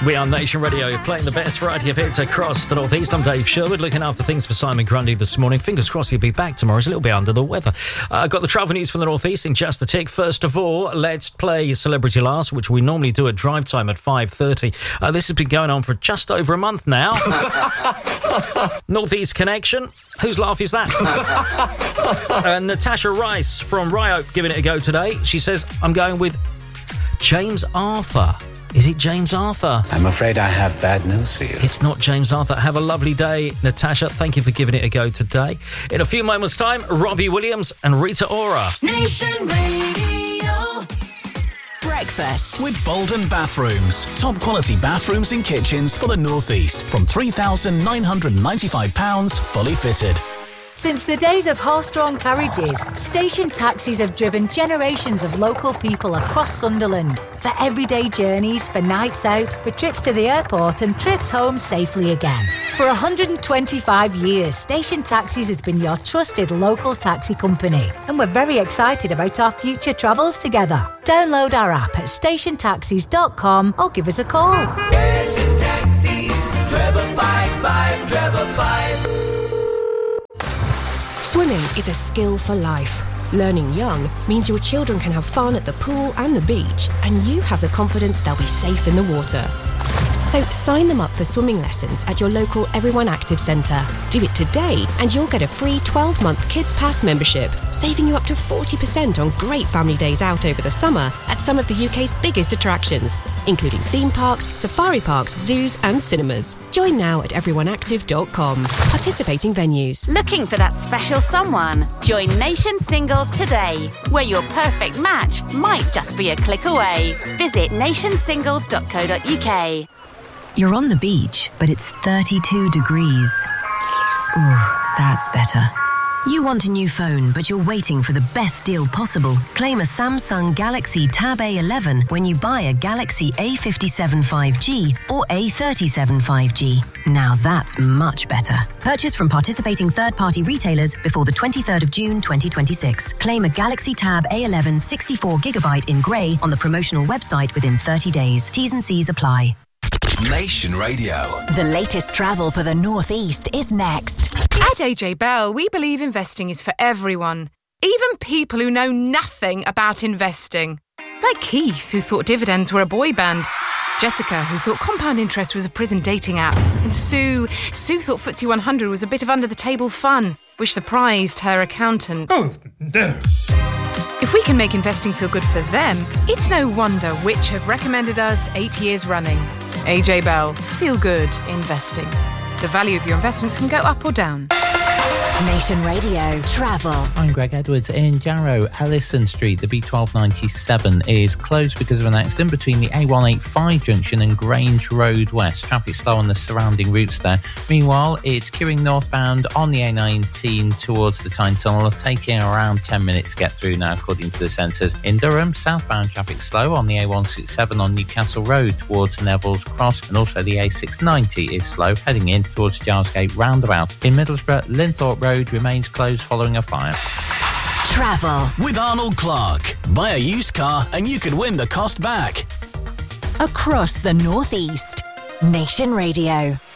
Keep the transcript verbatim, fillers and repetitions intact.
We are Nation Radio, playing the best variety of hits across the North East. I'm Dave Sherwood, looking after things for Simon Grundy this morning. Fingers crossed he'll be back tomorrow. He's a little bit under the weather. I've uh, got the travel news from the North East in just a tick. First of all, let's play Celebrity Last, which we normally do at drive time at five thirty. Uh, this has been going on for just over a month now. North East Connection. Whose laugh is that? And Natasha Rice from Rio giving it a go today. She says, I'm going with James Arthur. Is it James Arthur? I'm afraid I have bad news for you. It's not James Arthur. Have a lovely day, Natasha. Thank you for giving it a go today. In a few moments' time, Robbie Williams and Rita Ora. Nation Radio. Breakfast with Bolden Bathrooms. Top quality bathrooms and kitchens for the North East from three thousand nine hundred ninety-five pounds fully fitted. Since the days of horse-drawn carriages, station taxis have driven generations of local people across Sunderland for everyday journeys, for nights out, for trips to the airport and trips home safely again. For one hundred twenty-five years, Station Taxis has been your trusted local taxi company, and we're very excited about our future travels together. Download our app at station taxis dot com or give us a call. Station Taxis, Trevor five five, Trevor five. Swimming is a skill for life. Learning young means your children can have fun at the pool and the beach, and you have the confidence they'll be safe in the water. So sign them up for swimming lessons at your local Everyone Active Centre. Do it today and you'll get a free twelve-month Kids Pass membership, saving you up to forty percent on great family days out over the summer at some of the U K's biggest attractions, including theme parks, safari parks, zoos and cinemas. Join now at everyone active dot com. Participating venues. Looking for that special someone? Join Nation Singles today, where your perfect match might just be a click away. Visit nation singles dot co dot uk. You're on the beach, but it's thirty-two degrees. Ooh, that's better. You want a new phone, but you're waiting for the best deal possible. Claim a Samsung Galaxy Tab A eleven when you buy a Galaxy A fifty-seven five G or A thirty-seven five G. Now that's much better. Purchase from participating third-party retailers before the twenty-third of June twenty twenty-six. Claim a Galaxy Tab A eleven sixty-four gigabyte in grey on the promotional website within thirty days. T's and C's apply. Nation Radio. The latest travel for the North East is next. At A J Bell, we believe investing is for everyone, even people who know nothing about investing. Like Keith, who thought dividends were a boy band. Jessica, who thought compound interest was a prison dating app. And Sue, Sue thought F T S E one hundred was a bit of under-the-table fun, which surprised her accountant. Oh, no. If we can make investing feel good for them, it's no wonder which have recommended us eight years running. A J Bell, feel good investing. The value of your investments can go up or down. Nation Radio Travel. I'm Greg Edwards. In Jarrow, Ellison Street, the B twelve ninety-seven is closed because of an accident between the A one eighty-five junction and Grange Road West. Traffic slow on the surrounding routes there. Meanwhile, it's queuing northbound on the A nineteen towards the Tyne Tunnel, taking around ten minutes to get through now, according to the sensors. In Durham, southbound traffic slow on the A one sixty-seven on Newcastle Road towards Neville's Cross, and also the A six ninety is slow, heading in towards Gilesgate Roundabout. In Middlesbrough, Linthorpe Road remains closed following a fire. Travel with Arnold Clark. Buy a used car and you could win the cost back. across the North East. Nation Radio.